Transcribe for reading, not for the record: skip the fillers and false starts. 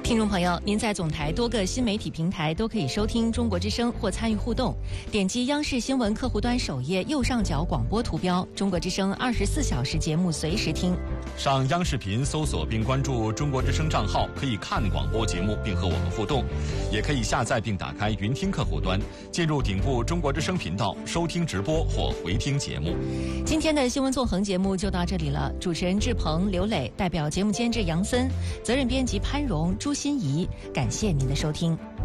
听众朋友，您在总台多个新媒体平台都可以收听中国之声或参与互动。点击央视新闻客户端首页右上角广播图标，中国之声24小时节目随时听。 上央视频搜索并关注中国之声账号，可以看广播节目并和我们互动，也可以下载并打开云听客户端，进入顶部中国之声频道收听直播或回听节目。 今天的新闻纵横节目就到这里了，主持人志鹏、刘磊，代表节目监制杨森，责任编辑潘荣、朱欣怡，感谢您的收听。